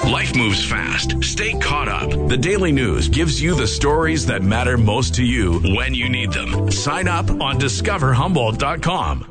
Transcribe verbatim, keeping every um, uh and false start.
Life moves fast. Stay caught up. The Daily News gives you the stories that matter most to you when you need them. Sign up on discover humboldt dot com.